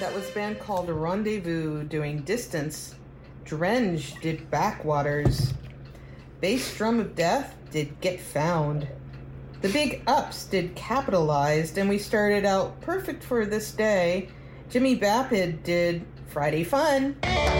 That was a band called Rendezvous doing Distance. Drenge did Backwaters. Bass Drum of Death did Get Found. The Big Ups did Capitalized, and we started out perfect for this day. Jimmy Vapid did Friday Fun.